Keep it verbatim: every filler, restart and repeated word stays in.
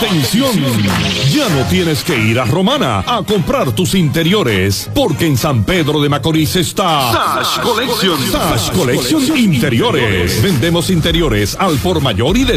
¡Atención! Ya no tienes que ir a Romana a comprar tus interiores, porque en San Pedro de Macorís está Sash Collection. Sash Collection Interiores. Vendemos interiores al por mayor y de